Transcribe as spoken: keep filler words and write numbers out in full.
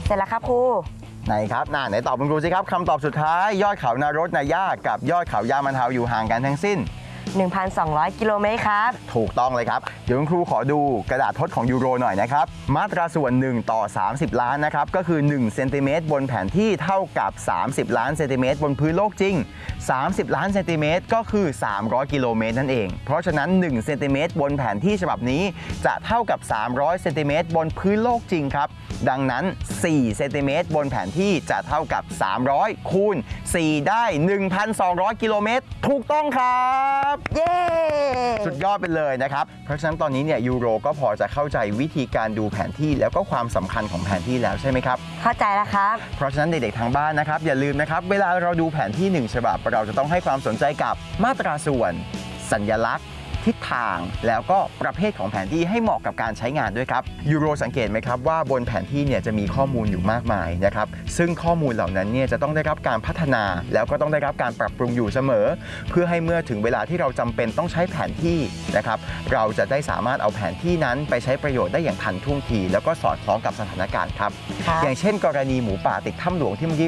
เสร็จแล้วครับครูไหนครับน่าไหนตอบคุณครูสิครับคำตอบสุดท้ายยอดเขานารถนายากับยอดเขายามันเทาอยู่ห่างกันทั้งสิ้นหนึ่งพันสองร้อย กิโลเมตรครับถูกต้องเลยครับเดี๋ยวคุณครูขอดูกระดาษทดของยูโรหน่อยนะครับมาตราส่วนหนึ่งต่อสามสิบล้านนะครับก็คือหนึ่งเซนติเมตรบนแผนที่เท่ากับสามสิบล้านเซนติเมตรบนพื้นโลกจริงสามสิบล้านเซนติเมตรก็คือสามร้อยกิโลเมตรนั่นเองเพราะฉะนั้นหนึ่งเซนติเมตรบนแผนที่ฉบับนี้จะเท่ากับสามร้อยเซนติเมตรบนพื้นโลกจริงครับดังนั้นสี่เซนติเมตรบนแผนที่จะเท่ากับสามร้อยคูณสี่ได้ หนึ่งพันสองร้อย กิโลเมตรถูกต้องครับเย้สุดยอดไปเลยนะครับเพราะฉะนั้นตอนนี้เนี่ยยูโรก็พอจะเข้าใจวิธีการดูแผนที่แล้วก็ความสำคัญของแผนที่แล้วใช่ไหมครับเข้าใจแล้วครับเพราะฉะนั้นเด็กๆทางบ้านนะครับอย่าลืมนะครับเวลาเราดูแผนที่หนึ่งฉบับเราจะต้องให้ความสนใจกับมาตราส่วนสัญลักษณ์ทิศทางแล้วก็ประเภทของแผนที่ให้เหมาะกับการใช้งานด้วยครับยูโรสังเกตไหมครับว่าบนแผนที่เนี่ยจะมีข้อมูลอยู่มากมายนะครับซึ่งข้อมูลเหล่านั้นเนี่ยจะต้องได้รับการพัฒนาแล้วก็ต้องได้รับการปรับปรุงอยู่เสมอเพื่อให้เมื่อถึงเวลาที่เราจำเป็นต้องใช้แผนที่นะครับเราจะได้สามารถเอาแผนที่นั้นไปใช้ประโยชน์ได้อย่างทันท่วงทีแล้วก็สอดคล้องกับสถานการณ์ครับอย่างเช่นกรณีหมูป่าติดถ้ำหลวงที่เมื่อกี้